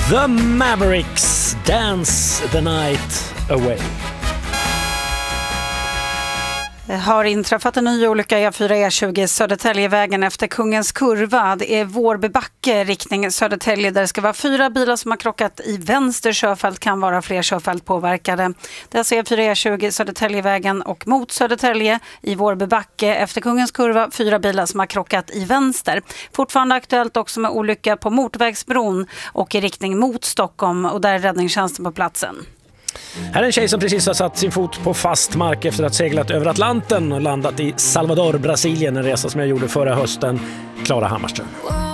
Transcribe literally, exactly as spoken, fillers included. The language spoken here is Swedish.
The Mavericks, Dance the Night Away. Det har inträffat en ny olycka i E fyra E tjugo Södertäljevägen efter Kungens kurva. Det är Vårbybacke riktning Södertälje där det ska vara fyra bilar som har krockat i vänster körfält, kan vara fler körfält påverkade. Det är E fyra E tjugo Södertäljevägen och mot Södertälje i Vårbybacke efter Kungens kurva, fyra bilar som har krockat i vänster. Fortfarande aktuellt också med olycka på Motorvägsbron och i riktning mot Stockholm, och där är räddningstjänsten på platsen. Här är en tjej som precis har satt sin fot på fast mark efter att ha seglat över Atlanten och landat i Salvador, Brasilien, en resa som jag gjorde förra hösten. Klara Hammarström.